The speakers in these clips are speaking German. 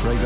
Ray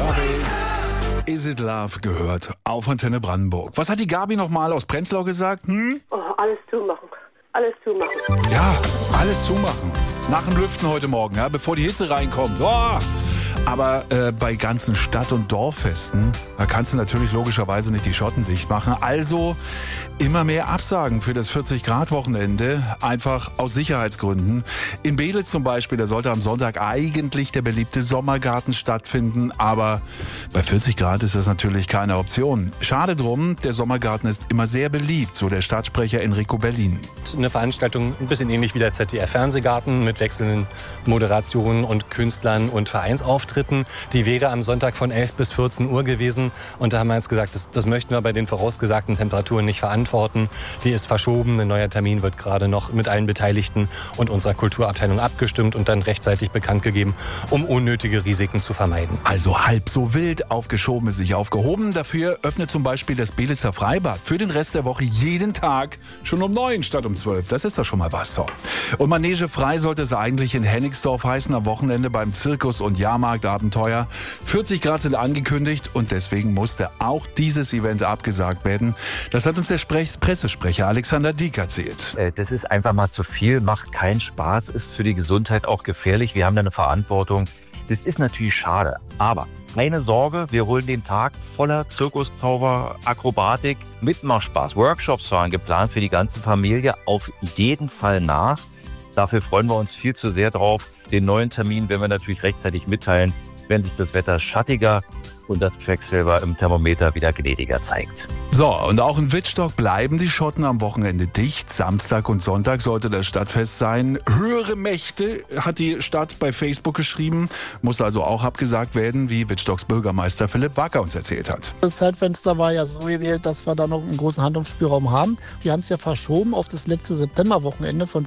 Garvey, Is It Love gehört auf Antenne Brandenburg. Was hat die Gabi nochmal aus Prenzlau gesagt? Oh, alles zumachen. Alles zumachen. Ja, alles zumachen. Nach dem Lüften heute Morgen, ja, bevor die Hitze reinkommt. Oh! Aber bei ganzen Stadt- und Dorffesten, da kannst du natürlich logischerweise nicht die Schotten dicht machen. Also immer mehr Absagen für das 40-Grad-Wochenende, einfach aus Sicherheitsgründen. In Beelitz zum Beispiel, da sollte am Sonntag eigentlich der beliebte Sommergarten stattfinden. Aber bei 40 Grad ist das natürlich keine Option. Schade drum, der Sommergarten ist immer sehr beliebt, so der Stadtsprecher Enrico Berlin. Eine Veranstaltung ein bisschen ähnlich wie der ZDF-Fernsehgarten mit wechselnden Moderationen und Künstlern und Vereinsauftritten. Die wäre am Sonntag von 11 bis 14 Uhr gewesen. Und da haben wir jetzt gesagt, das möchten wir bei den vorausgesagten Temperaturen nicht verantworten. Die ist verschoben. Ein neuer Termin wird gerade noch mit allen Beteiligten und unserer Kulturabteilung abgestimmt und dann rechtzeitig bekannt gegeben, um unnötige Risiken zu vermeiden. Also halb so wild, aufgeschoben ist nicht aufgehoben. Dafür öffnet zum Beispiel das Beelitzer Freibad für den Rest der Woche jeden Tag schon um 9 statt um 12. Das ist doch schon mal was. So. Und Manege frei sollte es eigentlich in Hennigsdorf heißen am Wochenende beim Zirkus- und Jahrmarktabenteuer. 40 Grad sind angekündigt und deswegen musste auch dieses Event abgesagt werden. Das hat uns der Pressesprecher Alexander Dieck erzählt. Das ist einfach mal zu viel, macht keinen Spaß, ist für die Gesundheit auch gefährlich. Wir haben da eine Verantwortung. Das ist natürlich schade, aber keine Sorge, wir holen den Tag voller Zirkuszauber, Akrobatik, Mitmachspaß. Workshops waren geplant für die ganze Familie auf jeden Fall nach. Dafür freuen wir uns viel zu sehr drauf. Den neuen Termin werden wir natürlich rechtzeitig mitteilen, wenn sich das Wetter schattiger und das Quecksilber im Thermometer wieder gnädiger zeigt. So, und auch in Wittstock bleiben die Schotten am Wochenende dicht. Samstag und Sonntag sollte das Stadtfest sein. Höhere Mächte, hat die Stadt bei Facebook geschrieben. Muss also auch abgesagt werden, wie Wittstocks Bürgermeister Philipp Wacker uns erzählt hat. Das Zeitfenster war ja so gewählt, dass wir da noch einen großen Handlungsspielraum haben. Wir haben es ja verschoben auf das letzte Septemberwochenende von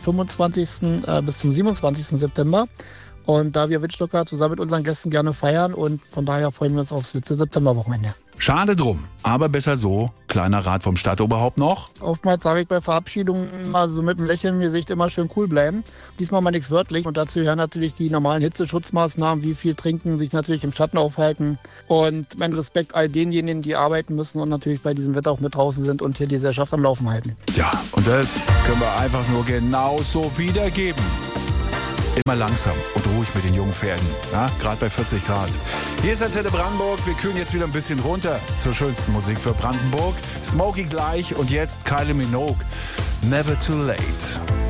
25. bis zum 27. September. Und da wir Wittstocker zusammen mit unseren Gästen gerne feiern und von daher freuen wir uns aufs letzte Septemberwochenende. Schade drum, aber besser so. Kleiner Rat vom Stadtoberhaupt noch. Oftmals sage ich bei Verabschiedungen mal so mit einem Lächeln im Gesicht immer schön cool bleiben. Diesmal mal nichts wörtlich und dazu gehören natürlich die normalen Hitzeschutzmaßnahmen, wie viel trinken, sich natürlich im Schatten aufhalten und mein Respekt all denjenigen, die arbeiten müssen und natürlich bei diesem Wetter auch mit draußen sind und hier die Gesellschaft am Laufen halten. Ja, und das können wir einfach nur genauso wiedergeben. Immer langsam und ruhig mit den jungen Pferden, ja? Gerade bei 40 Grad. Hier ist Antenne Brandenburg. Wir kühlen jetzt wieder ein bisschen runter zur schönsten Musik für Brandenburg. Smokey gleich und jetzt Kylie Minogue. Never Too Late.